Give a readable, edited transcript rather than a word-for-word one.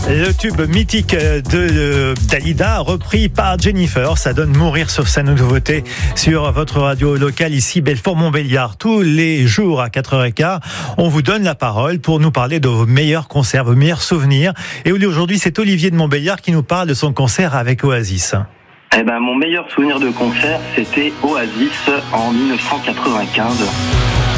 Le tube mythique de Dalida, repris par Jennifer. Ça donne Mourir sur sa nouveauté sur votre radio locale ici, Belfort-Montbéliard. Tous les jours à 4h15, on vous donne la parole pour nous parler de vos meilleurs concerts, vos meilleurs souvenirs. Et aujourd'hui, c'est Olivier de Montbéliard qui nous parle de son concert avec Oasis. Mon meilleur souvenir de concert, c'était Oasis en 1995.